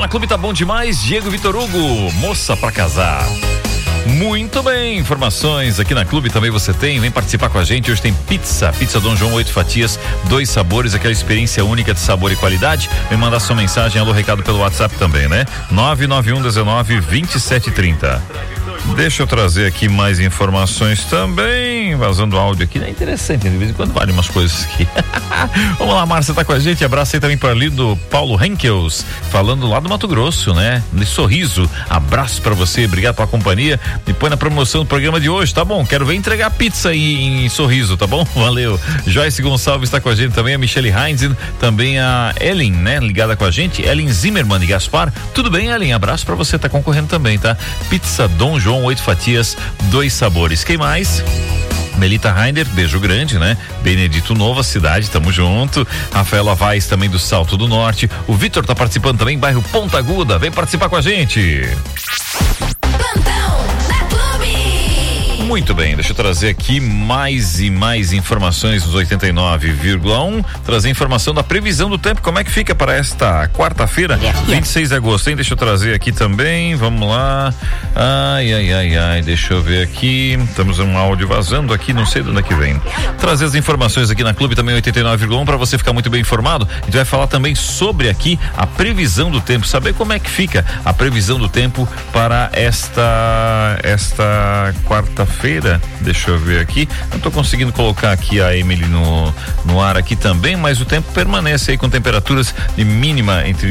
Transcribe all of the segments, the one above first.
na Clube tá bom demais. Diego Vitor Hugo, moça pra casar. Muito bem, informações aqui na Clube também você tem, vem participar com a gente. Hoje tem pizza Dom João, 8 fatias, 2 sabores, aquela experiência única de sabor e qualidade. Vem mandar sua mensagem, alô, recado pelo WhatsApp também, né? 991192730. Deixa eu trazer aqui mais informações também, vazando áudio aqui, é interessante, de vez em quando vale umas coisas aqui. Vamos lá, Márcia tá com a gente, abraço aí também para ali do Paulo Henkels, falando lá do Mato Grosso, né? De Sorriso, abraço para você, obrigado pela companhia, e põe na promoção do programa de hoje, tá bom? Quero ver entregar pizza aí em Sorriso, tá bom? Valeu. Joyce Gonçalves está com a gente também, a Michele Heinz, também a Ellen, né? Ligada com a gente, Ellen Zimmermann e Gaspar, tudo bem, Ellen? Abraço para você, tá concorrendo também, tá? Pizza Dom João, 8 fatias, 2 sabores. Quem mais? Melita Rainer, beijo grande, né? Benedito Nova Cidade, tamo junto. Rafaela Vaz também do Salto do Norte. O Vitor tá participando também, bairro Ponta Aguda, vem participar com a gente. Muito bem, deixa eu trazer aqui mais e mais informações dos 89,1. Trazer informação da previsão do tempo, como é que fica para esta quarta-feira, 26 de agosto, hein? Deixa eu trazer aqui também, vamos lá. Ai, deixa eu ver aqui. Estamos um áudio vazando aqui, não sei de onde é que vem. Trazer as informações aqui na Clube também 89,1 para você ficar muito bem informado. A gente vai falar também sobre aqui a previsão do tempo, saber como é que fica a previsão do tempo para esta quarta-feira. Deixa eu ver aqui, não tô conseguindo colocar aqui a Emily no ar aqui também, mas o tempo permanece aí com temperaturas de mínima entre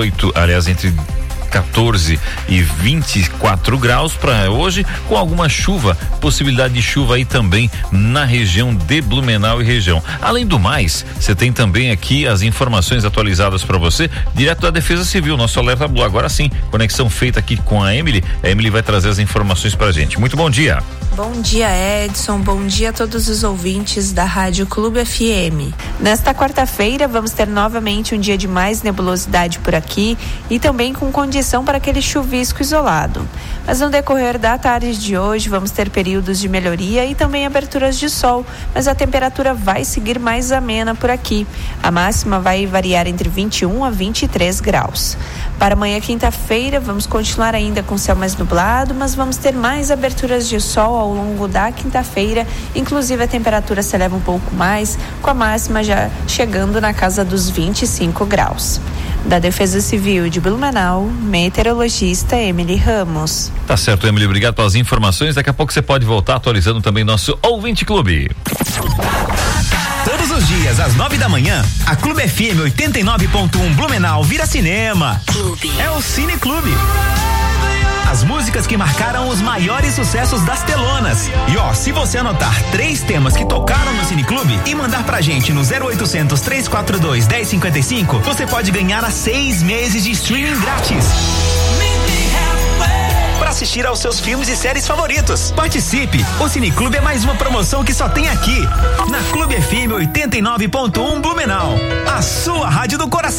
14 e 24 graus para hoje, com alguma chuva, possibilidade de chuva aí também na região de Blumenau e região. Além do mais, você tem também aqui as informações atualizadas para você, direto da Defesa Civil, nosso alerta Blue. Agora sim, conexão feita aqui com a Emily vai trazer as informações pra gente. Muito bom dia. Bom dia, Edson, bom dia a todos os ouvintes da Rádio Clube FM. Nesta quarta-feira vamos ter novamente um dia de mais nebulosidade por aqui e também com condição para aquele chuvisco isolado. Mas no decorrer da tarde de hoje vamos ter períodos de melhoria e também aberturas de sol, mas a temperatura vai seguir mais amena por aqui. A máxima vai variar entre 21 a 23 graus. Para amanhã, quinta-feira, vamos continuar ainda com céu mais nublado, mas vamos ter mais aberturas de sol ao longo da quinta-feira, inclusive a temperatura se eleva um pouco mais, com a máxima já chegando na casa dos 25 graus. Da Defesa Civil de Blumenau, meteorologista Emily Ramos. Tá certo, Emily, obrigado pelas informações. Daqui a pouco você pode voltar atualizando também nosso Ouvinte Clube. Todos os dias, às 9 da manhã, a Clube FM 89.1 Blumenau vira cinema. Clube. É o Cine Clube. As músicas que marcaram os maiores sucessos das telonas. E se você anotar 3 temas que tocaram no Cine Clube e mandar pra gente no 0800 342 1055, você pode ganhar 6 meses de streaming grátis para assistir aos seus filmes e séries favoritos. Participe! O Cine Clube é mais uma promoção que só tem aqui, na Clube FM 89.1 Blumenau, a sua rádio do coração.